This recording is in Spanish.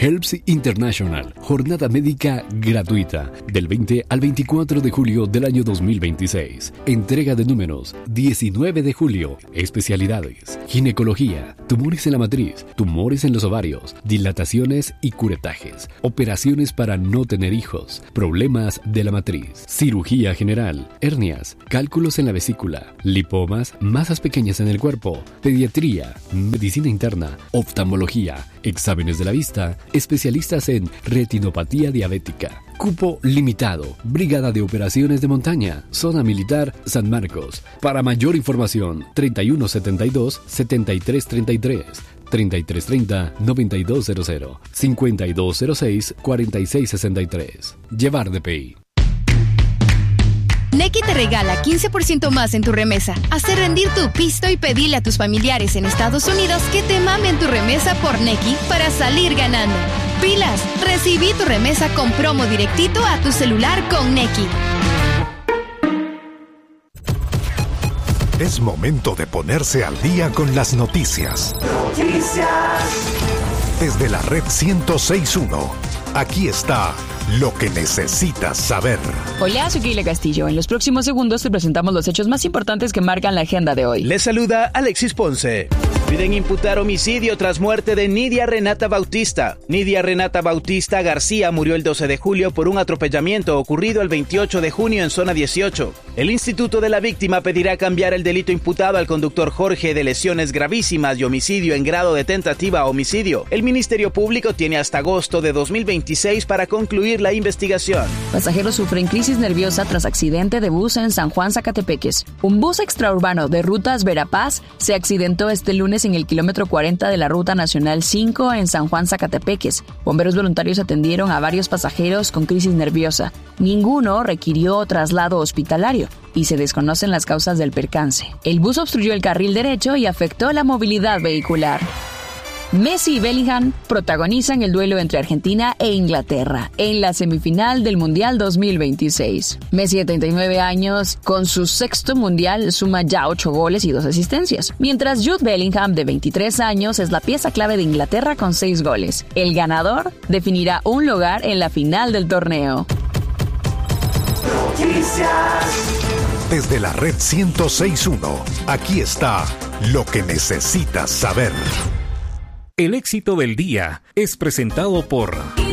Helps International, jornada médica gratuita, del 20 al 24 de julio del año 2026. Entrega de números, 19 de julio. Especialidades: ginecología, tumores en la matriz, tumores en los ovarios, dilataciones y curetajes, operaciones para no tener hijos, problemas de la matriz, cirugía general, hernias, cálculos en la vesícula, lipomas, masas pequeñas en el cuerpo, pediatría, medicina interna, oftalmología, exámenes de la vista, especialistas en retinopatía diabética. Cupo limitado. Brigada de Operaciones de Montaña, Zona Militar San Marcos. Para mayor información, 3172-7333, 3330-9200, 5206-4663. Llevar DPI. Nequi te regala 15% más en tu remesa. Hace rendir tu pisto y pedile a tus familiares en Estados Unidos que te mamen tu remesa por Nequi para salir ganando. ¡Pilas! Recibí tu remesa con promo directito a tu celular con Nequi. Es momento de ponerse al día con las noticias. Desde la red 106.1, aquí está lo que necesitas saber. Hola, soy Keila Castillo. En los próximos segundos te presentamos los hechos más importantes que marcan la agenda de hoy. Les saluda Alexis Ponce. Piden imputar homicidio tras muerte de Nidia Renata Bautista. Nidia Renata Bautista García murió el 12 de julio por un atropellamiento ocurrido el 28 de junio en zona 18. El instituto de la víctima pedirá cambiar el delito imputado al conductor Jorge de lesiones gravísimas y homicidio en grado de tentativa a homicidio. El Ministerio Público tiene hasta agosto de 2026 para concluir la investigación. Pasajeros sufren crisis nerviosa tras accidente de bus en San Juan, Zacatepeques. Un bus extraurbano de rutas Verapaz se accidentó este lunes en el kilómetro 40 de la Ruta Nacional 5 en San Juan, Zacatepeques. Bomberos voluntarios atendieron a varios pasajeros con crisis nerviosa. Ninguno requirió traslado hospitalario y se desconocen las causas del percance. El bus obstruyó el carril derecho y afectó la movilidad vehicular. Messi y Bellingham protagonizan el duelo entre Argentina e Inglaterra en la semifinal del Mundial 2026. Messi, de 39 años, con su sexto Mundial, suma ya 8 goles y 2 asistencias, mientras Jude Bellingham, de 23 años, es la pieza clave de Inglaterra con 6 goles. El ganador definirá un lugar en la final del torneo. Desde la red 106.1, aquí está lo que necesitas saber. El éxito del día es presentado por